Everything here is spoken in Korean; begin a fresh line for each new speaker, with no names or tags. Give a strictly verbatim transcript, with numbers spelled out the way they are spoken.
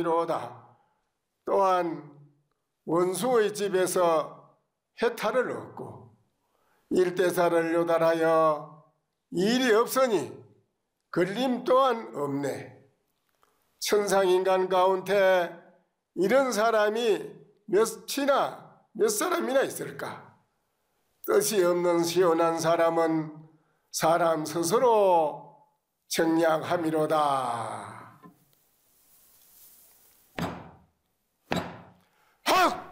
정량함이로다. 또한 원수의 집에서 해탈을 얻고 일대사를 요달하여 일이 없으니 걸림 또한 없네. 천상인간 가운데 이런 사람이 몇이나 몇 사람이나 있을까? 뜻이 없는 시원한 사람은 사람 스스로 정량함이로다. 헉!